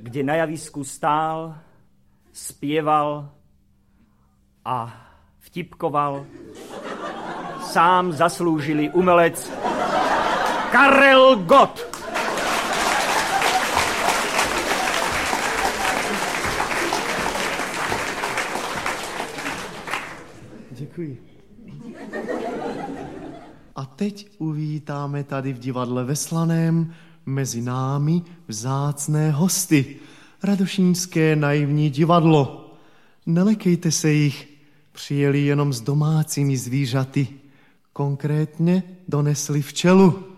kde na javisku stál, zpěval a vtipkoval sám zasloužilý umelec Karel Gott. Děkuji. A teď uvítáme tady v divadle ve Slaném mezi námi vzácné hosty. Radošínské naivní divadlo. Nelekejte se jich, přijeli jenom s domácími zvířaty. Konkrétně donesli včelu.